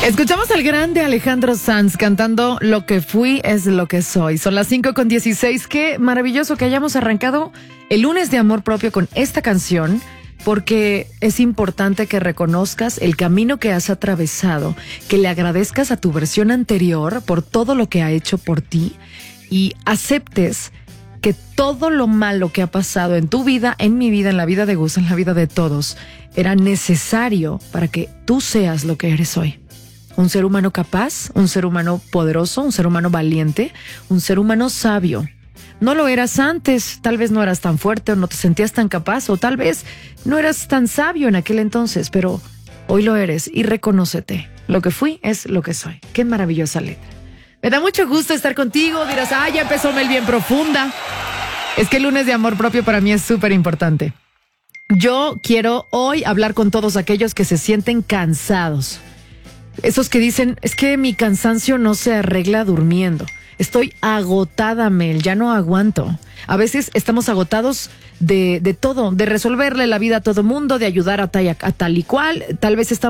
Escuchamos al grande Alejandro Sanz cantando Lo que fui es lo que soy. Son las 5:16. Qué maravilloso que hayamos arrancado el lunes de amor propio con esta canción, porque es importante que reconozcas el camino que has atravesado, que le agradezcas a tu versión anterior por todo lo que ha hecho por ti y aceptes que todo lo malo que ha pasado en tu vida, en mi vida, en la vida de Gus, en la vida de todos, era necesario para que tú seas lo que eres hoy. Un ser humano capaz, un ser humano poderoso, un ser humano valiente, un ser humano sabio. No lo eras antes, tal vez no eras tan fuerte o no te sentías tan capaz o tal vez no eras tan sabio en aquel entonces, pero hoy lo eres y reconócete. Lo que fui es lo que soy. Qué maravillosa letra. Me da mucho gusto estar contigo. Dirás, ya empezó Mel bien profunda. Es que el lunes de amor propio para mí es súper importante. Yo quiero hoy hablar con todos aquellos que se sienten cansados. Esos que dicen, es que mi cansancio no se arregla durmiendo. Estoy agotada, Mel, ya no aguanto. A veces estamos agotados de todo, de resolverle la vida a todo mundo, de ayudar a tal y cual. Tal vez estamos